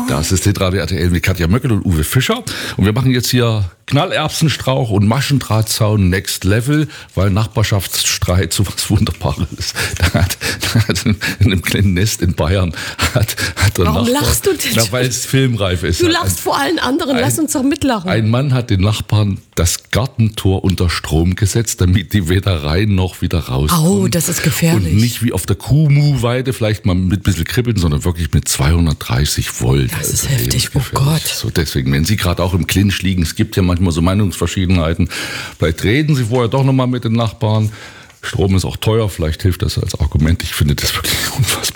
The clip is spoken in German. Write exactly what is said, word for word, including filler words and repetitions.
Das ist Hitradio R T L mit Katja Möckel und Uwe Fischer. Und wir machen jetzt hier Knallerbsenstrauch und Maschendrahtzaun Next Level, weil Nachbarschaftsstreit so was Wunderbares ist. Da hat, da hat in einem kleinen Nest in Bayern hat, hat der Warum Nachbar, lachst du denn? Na, weil es filmreif ist. Du lachst ein, vor allen anderen, ein, lass uns doch mitlachen. Ein Mann hat den Nachbarn das Gartentor unter Strom gesetzt, damit die weder rein noch wieder rauskommen. Oh, das ist gefährlich. Und nicht wie auf der Kuhmu-Weide vielleicht mal mit ein bisschen kribbeln, sondern wirklich mit zweihundertdreißig Volt. Das ist heftig, oh Gott. So deswegen, wenn Sie gerade auch im Clinch liegen, es gibt ja manchmal so Meinungsverschiedenheiten, vielleicht reden Sie vorher doch nochmal mit den Nachbarn. Strom ist auch teuer, vielleicht hilft das als Argument. Ich finde das wirklich unfassbar.